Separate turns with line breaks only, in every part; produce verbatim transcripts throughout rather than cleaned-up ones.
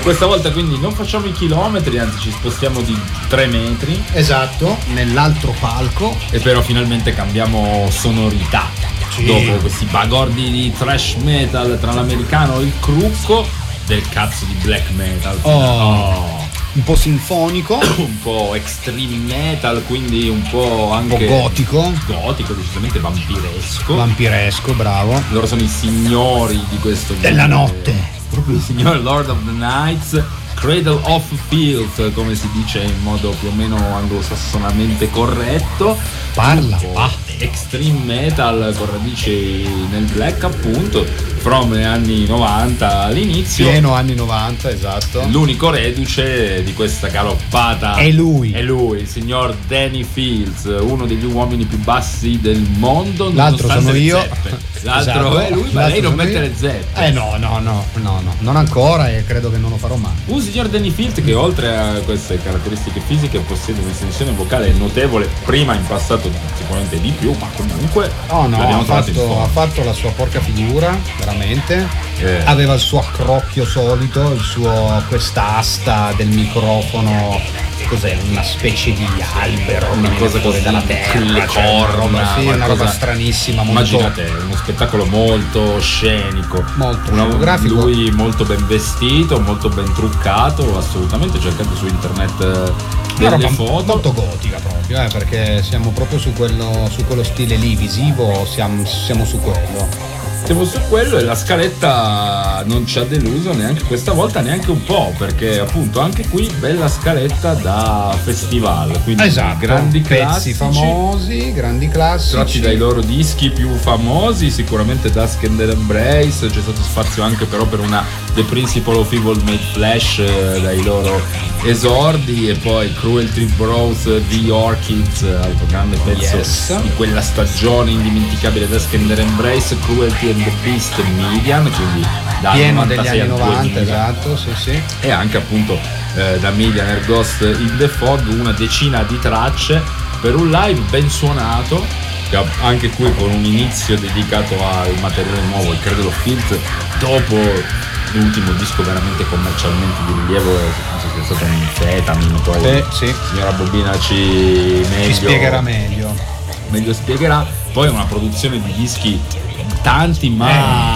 Questa volta quindi non facciamo i chilometri, anzi ci spostiamo di tre metri.
Esatto, nell'altro palco.
E però finalmente cambiamo sonorità. Sì. Dopo questi bagordi di thrash metal tra l'americano e il crucco del cazzo di black metal.
Oh. oh. Un po' sinfonico,
un po' extreme metal, quindi un po' anche
un po' gotico,
gotico, decisamente vampiresco.
Vampiresco, bravo.
Loro sono i signori di questo
della notte,
proprio il signor Lord of the Nights, Cradle of Filth, come si dice in modo più o meno anglosassonamente corretto.
Parla, ah.
Extreme metal con radici nel black, appunto, from gli anni novanta all'inizio.
Pieno anni novanta, esatto.
L'unico reduce di questa galoppata
è lui.
È lui, il signor Danny Fields, uno degli uomini più bassi del mondo.
L'altro sono io.
L'altro
esatto.
è lui, ma lei non mette le zeppe.
Eh no, no, no, no, no, non ancora e credo che non lo farò mai.
Un signor Danny Fields che oltre a queste caratteristiche fisiche possiede un'estensione vocale notevole, prima in passato sicuramente di più, ma comunque
oh no, ha fatto, ha fatto la sua porca figura, veramente. Eh. Aveva il suo accrocchio solito, il suo quest'asta del microfono. Cos'è? Una specie di albero,
una cosa così
dalla terra,
le corna,
sì, una roba stranissima. Molto...
Immaginate uno spettacolo molto scenico,
molto
una,
grafico.
Lui molto ben vestito, molto ben truccato, assolutamente. Cercate su internet delle
roba
foto
molto gotica proprio, eh, perché siamo proprio su quello, su quello stile lì visivo, siamo, siamo su quello.
Siamo su quello e la scaletta non ci ha deluso neanche questa volta, neanche un po', perché appunto anche qui bella scaletta da festival, quindi
esatto,
grandi
pezzi
classici,
famosi, grandi classici
tratti dai loro dischi più famosi, sicuramente Dusk and Embrace. C'è stato spazio anche però per una The Principle of Evil Made Flesh eh, dai loro esordi, e poi Cruelty Bros, The Orchids, altro grande pezzo
yes.
di quella stagione indimenticabile, Dusk and Embrace, Cruelty and the Beast Median, quindi da
pieno degli anni novanta, esatto, sì sì.
E anche appunto eh, da Median e Ghost in the Fog, una decina di tracce per un live ben suonato, che anche qui con un inizio dedicato al materiale nuovo, il Cradle of Filth, dopo l'ultimo disco veramente commercialmente di rilievo, penso sia stato un Fetamin, poi
eh, sì.
signora Bobina ci, meglio,
ci spiegherà meglio
meglio spiegherà. Poi una produzione di dischi tanti, ma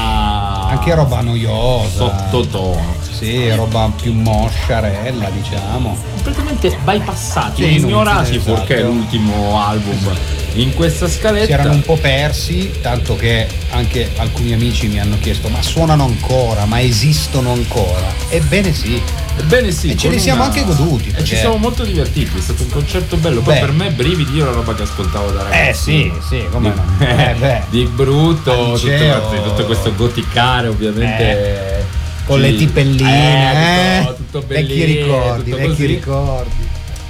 eh, anche roba noiosa,
sottotono,
sì, roba più mosciarella, diciamo,
completamente bypassati,
sì,
ignorati,
esatto.
Perché è l'ultimo album in questa scaletta.
Si erano un po' persi, tanto che anche alcuni amici mi hanno chiesto: ma suonano ancora, ma esistono ancora? Ebbene sì,
ebbene sì,
e ce li siamo
una...
anche goduti,
e
perché...
ci siamo molto divertiti, è stato un concerto bello. Poi
beh.
per me brividi, io la roba che ascoltavo da ragazzo,
eh sì sì come
di,
no eh, beh.
di brutto,
Liceo...
tutto, tutto questo goticare ovviamente,
eh. con le tipelline,
eh, tutto, tutto
vecchi
bellino,
ricordi,
tutto
vecchi
così.
ricordi.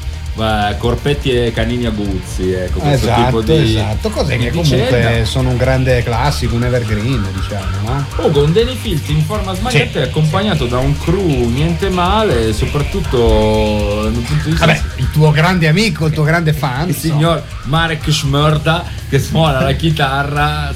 Beh, corpetti e canini aguzzi, ecco, questo
esatto,
tipo di
esatto, cose
di
che comunque
vicenda.
sono un grande classico, un evergreen, diciamo, no?
Oh, con Danny Fields in forma smagliata, sì. Accompagnato da un crew niente male, soprattutto dal punto di vista.
Vabbè, il tuo grande amico, il tuo grande fan,
il signor Marek Schmörda, che suona la chitarra,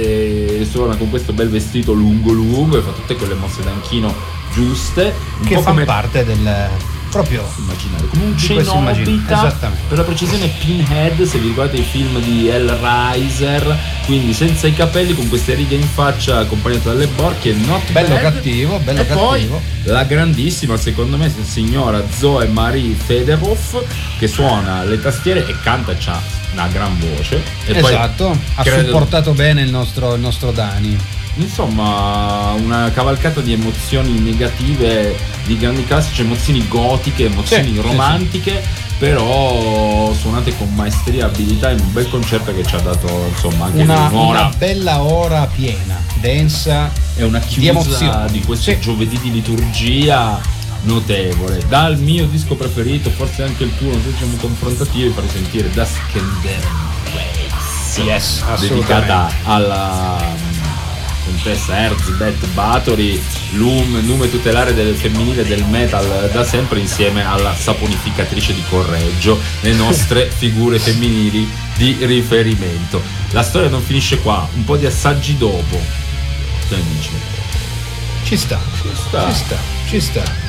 se suona con questo bel vestito lungo lungo e fa tutte quelle mosse d'anchino giuste, un
che
po'
fa
come
parte del proprio
immaginario, come un
cenobita,
esattamente, per la precisione Pinhead, se vi ricordate i film di Hellraiser, quindi senza i capelli, con queste righe in faccia, accompagnato dalle borchie, not
bello
bad.
cattivo, bello
e
cattivo.
Poi la grandissima, secondo me, signora Zoe Marie Federhoff, che suona le tastiere e canta, c'ha una gran voce, e
esatto,
poi
ha
credo...
supportato bene il nostro, il nostro Dani.
Insomma, una cavalcata di emozioni negative, di grandi classici, emozioni gotiche, emozioni
sì,
romantiche, sì, sì. Però suonate con maestria e abilità, in un bel concerto che ci ha dato, insomma, anche
una,
un'ora.
Una bella ora piena, densa,
è una chiusa
di emozioni
di questo sì. Giovedì di liturgia notevole. Dal mio disco preferito, forse anche il tuo, non so se siamo confrontati, io vi farei sentire Dusk and Embrace,
yes,
dedicata alla contessa Erzsébet Báthory, lume tutelare del femminile del metal da sempre, insieme alla saponificatrice di Correggio, le nostre figure femminili di riferimento. La storia non finisce qua, un po' di assaggi dopo.
Ci sta,
ci sta,
ci sta, ci sta.